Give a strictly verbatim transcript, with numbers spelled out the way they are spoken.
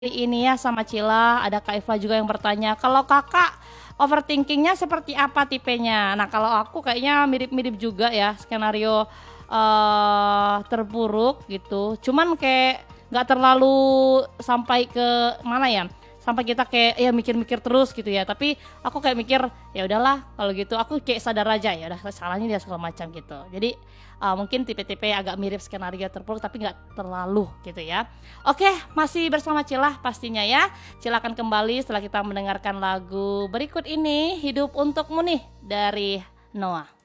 Ini ya sama Cila, ada Kak Eva juga yang bertanya, kalau kakak overthinkingnya seperti apa tipenya? Nah kalau aku kayaknya mirip-mirip juga ya, skenario uh, terburuk gitu. Cuman kayak nggak terlalu sampai ke mana ya, sampai kita kayak ya mikir-mikir terus gitu ya. Tapi aku kayak mikir ya udahlah kalau gitu, aku kayak sadar aja ya udah salahnya dia segala macam gitu. Jadi uh, mungkin tipe-tipe agak mirip skenario terburuk tapi nggak terlalu gitu ya. Oke, masih bersama Cila pastinya ya. Cila akan kembali setelah kita mendengarkan lagu berikut ini, Hidup Untukmu nih dari Noah.